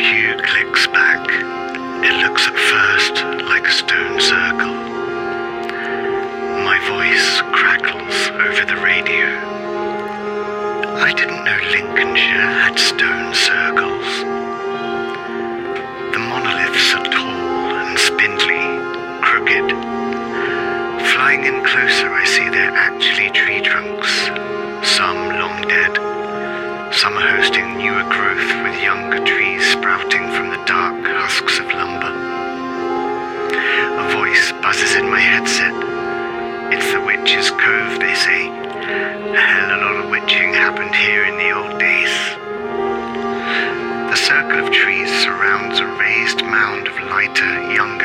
few clicks back, it looks at first like a stone circle. My voice crackles over the radio. I didn't know Lincolnshire had stone circles. The monoliths are tall and spindly, crooked. Flying in closer, I see they're actually tree trunks, some long dead. Some are hosting newer growth with younger trees sprouting from the dark husks of lumber. A voice buzzes in my headset. It's the Witch's Cove, they say. A hell of a lot of witching happened here in the old days. The circle of trees surrounds a raised mound of lighter, younger